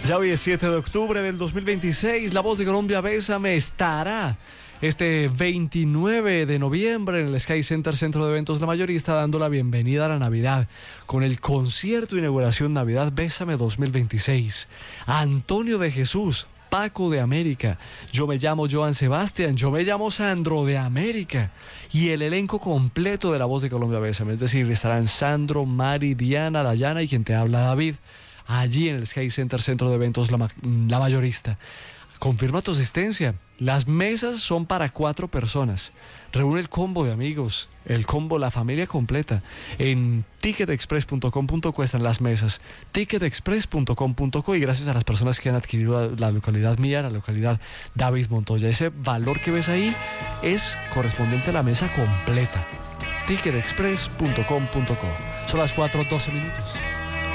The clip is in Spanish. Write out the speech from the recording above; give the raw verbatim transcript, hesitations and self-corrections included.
Ya hoy es siete de octubre del dos mil veintiséis. La Voz de Colombia, Bésame, estará este veintinueve de noviembre en el Sky Center Centro de Eventos La Mayorista, dando la bienvenida a la Navidad con el concierto de inauguración Navidad Bésame dos mil veintiséis. Antonio de Jesús, Paco de América, yo me llamo Joan Sebastián, yo me llamo Sandro de América, y el elenco completo de La Voz de Colombia, Bésame, es decir, estarán Sandro, Mari, Diana, Dayana y quien te habla, David, allí en el Sky Center Centro de Eventos La, La Mayorista. Confirma tu asistencia. Las mesas son para cuatro personas. Reúne el combo de amigos, el combo, la familia completa. En ticket express punto com punto co están las mesas. ticket express punto com punto co, y gracias a las personas que han adquirido la, la localidad mía, la localidad David Montoya. Ese valor que ves ahí es correspondiente a la mesa completa. ticket express punto com punto co. Son las cuatro doce minutos.